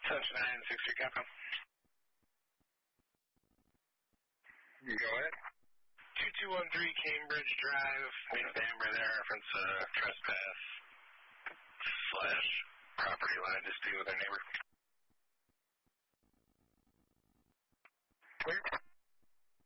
Sunshine 6-3 Capcom. You go ahead. 2213 Cambridge Drive. Meet Amber there. Reference trespass / property line dispute with our neighbor. Clear.